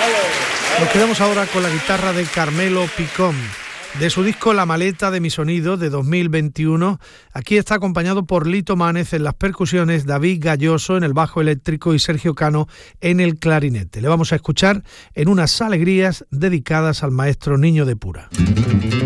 Nos quedamos ahora con la guitarra de Carmelo Picón. De su disco La maleta de mi sonido de 2021, aquí está acompañado por Lito Mánez en las percusiones, David Galloso en el bajo eléctrico y Sergio Cano en el clarinete. Le vamos a escuchar en unas alegrías dedicadas al maestro Niño de Pura.